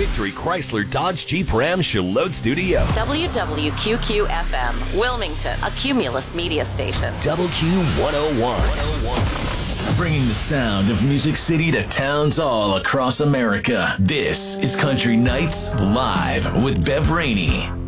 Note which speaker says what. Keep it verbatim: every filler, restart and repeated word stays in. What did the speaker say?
Speaker 1: Victory Chrysler Dodge Jeep Ram Charlotte Studio.
Speaker 2: W W Q Q F M, Wilmington, a Cumulus media station.
Speaker 1: Double Q one oh one.
Speaker 3: Bringing the sound of Music City to towns all across America. This is Country Nights Live with Bev Rainey.